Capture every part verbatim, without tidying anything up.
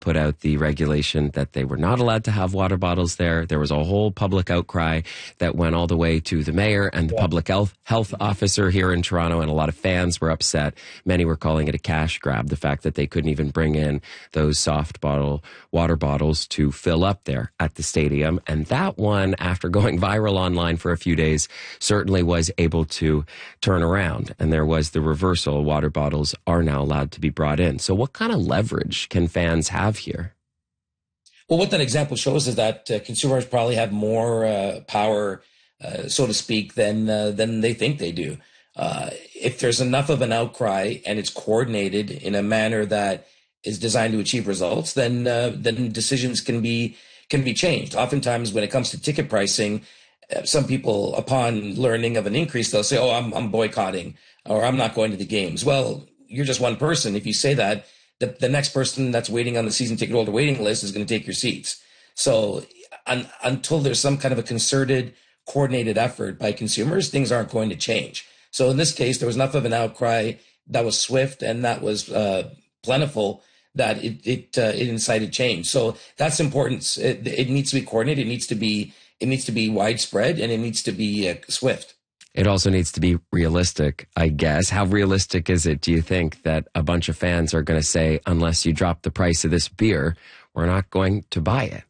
put out the regulation that they were not allowed to have water bottles there. There was a whole public outcry that went all the way to the mayor and the yeah. public health, health officer here in Toronto, and a lot of fans were upset. Many were calling it a cash grab, the fact that they couldn't even bring in those soft bottle water bottles to fill up there at the stadium. And that one, after going viral online for a few days, certainly was able to turn around. And there was the reversal. Water bottles are now allowed to be brought in. So what kind of leverage can fans have here? Well, what that example shows is that uh, consumers probably have more uh, power, uh, so to speak, than uh, than they think they do. Uh, if there's enough of an outcry and it's coordinated in a manner that is designed to achieve results, then uh, then decisions can be can be changed. Oftentimes, when it comes to ticket pricing, uh, some people, upon learning of an increase, they'll say, "Oh, I'm I'm boycotting," or "I'm not going to the games." Well, you're just one person. If you say that, the, the next person that's waiting on the season ticket holder waiting list is going to take your seats. So un, until there's some kind of a concerted, coordinated effort by consumers, things aren't going to change. So in this case, there was enough of an outcry that was swift and that was uh, plentiful that it it, uh, it incited change. So that's important. It, it needs to be coordinated. It needs to be it needs to be widespread, and it needs to be uh, swift. It also needs to be realistic, I guess. How realistic is it, do you think, that a bunch of fans are going to say, unless you drop the price of this beer, we're not going to buy it?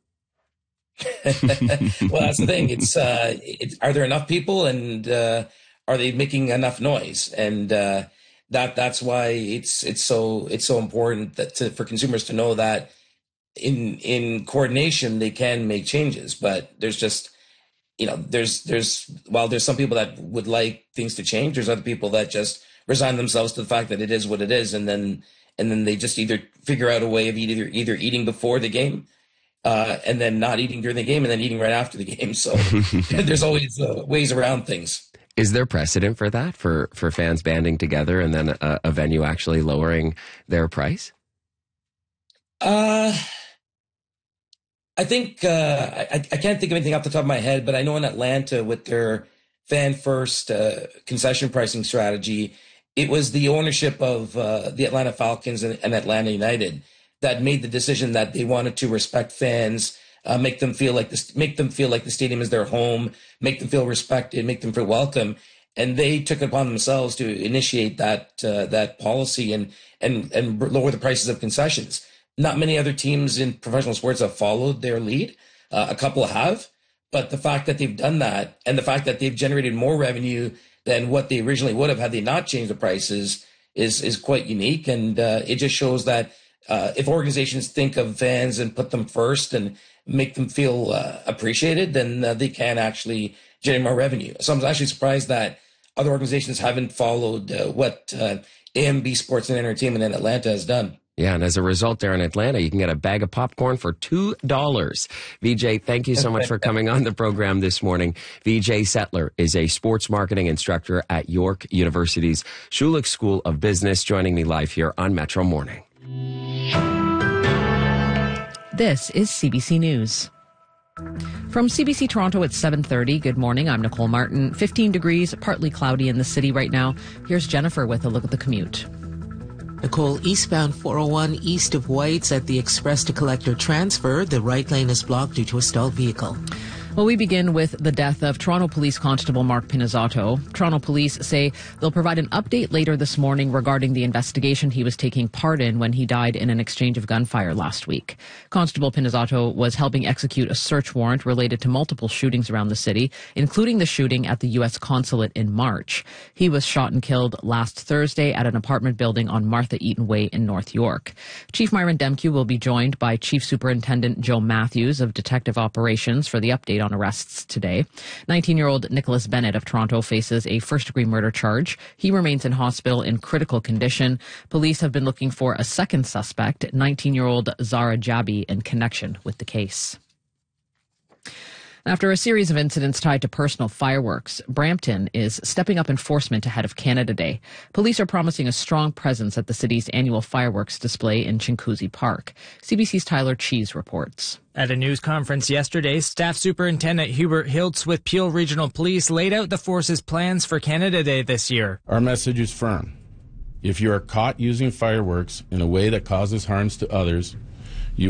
Well, that's the thing. It's, uh, it's are there enough people, and uh, are they making enough noise? And uh, that that's why it's it's so it's so important that to, for consumers to know that in in coordination they can make changes. But there's just You know, there's, there's, while there's some people that would like things to change, there's other people that just resign themselves to the fact that it is what it is. And then, and then they just either figure out a way of either, either eating before the game, uh, and then not eating during the game, and then eating right after the game. So there's always uh, ways around things. Is there precedent for that, for, for fans banding together and then a, a venue actually lowering their price? Uh, I think, uh, I, I can't think of anything off the top of my head, but I know in Atlanta with their fan first uh, concession pricing strategy, it was the ownership of uh, the Atlanta Falcons and, and Atlanta United that made the decision that they wanted to respect fans, uh, make them feel like this, make them feel like the stadium is their home, make them feel respected, make them feel welcome. And they took it upon themselves to initiate that, uh, that policy and, and, and lower the prices of concessions. Not many other teams in professional sports have followed their lead. Uh, a couple have, but the fact that they've done that and the fact that they've generated more revenue than what they originally would have had they not changed the prices is is quite unique. And uh, it just shows that uh, if organizations think of fans and put them first and make them feel uh, appreciated, then uh, they can actually generate more revenue. So I'm actually surprised that other organizations haven't followed uh, what uh, A M B Sports and Entertainment in Atlanta has done. Yeah, and as a result there in Atlanta, you can get a bag of popcorn for two dollars. Vijay, thank you so much for coming on the program this morning. Vijay Settler is a sports marketing instructor at York University's Schulich School of Business, joining me live here on Metro Morning. This is C B C News. From C B C Toronto at seven thirty, good morning, I'm Nicole Martin. fifteen degrees, partly cloudy in the city right now. Here's Jennifer with a look at the commute. Nicole, eastbound four oh one east of White's at the Express to Collector transfer. The right lane is blocked due to a stalled vehicle. Well, we begin with the death of Toronto Police Constable Mark Pinizzato. Toronto Police say they'll provide an update later this morning regarding the investigation he was taking part in when he died in an exchange of gunfire last week. Constable Pinizzato was helping execute a search warrant related to multiple shootings around the city, including the shooting at the U S consulate in March. He was shot and killed last Thursday at an apartment building on Martha Eaton Way in North York. Chief Myron Demke will be joined by Chief Superintendent Joe Matthews of Detective Operations for the update on arrests today. nineteen-year-old Nicholas Bennett of Toronto faces a first-degree murder charge. He remains in hospital in critical condition. Police have been looking for a second suspect, nineteen-year-old Zara Jabi, in connection with the case. After a series of incidents tied to personal fireworks, Brampton is stepping up enforcement ahead of Canada Day. Police are promising a strong presence at the city's annual fireworks display in Chinguacousy Park. C B C's Tyler Cheese reports. At a news conference yesterday, Staff Superintendent Hubert Hiltz with Peel Regional Police laid out the force's plans for Canada Day this year. Our message is firm. If you are caught using fireworks in a way that causes harms to others,